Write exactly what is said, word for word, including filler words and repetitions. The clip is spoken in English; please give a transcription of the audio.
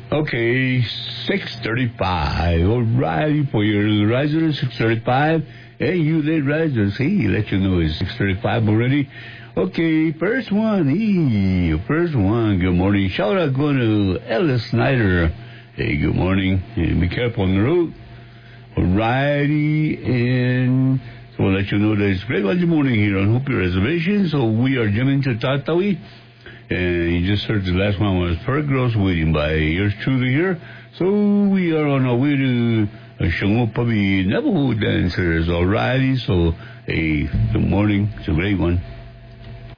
Okay, six thirty-five. All righty, for your risers, six thirty-five. Hey, you late risers. Hey, let you know it's six thirty-five already. Okay, first one. Hey, first one. Good morning. Shout out going to Ellis Snyder. Hey, good morning. Hey, be careful on the road. All righty, and so we'll let you know that it's Greg Monday morning here on Hoopy Reservation. So we are jamming to Tatawi. And you just heard the last one was Perk Gross waiting by yours truly here. So we are on our way to uh, Shangopabi Navajo dancers. Alrighty, so hey, good morning. It's a great one.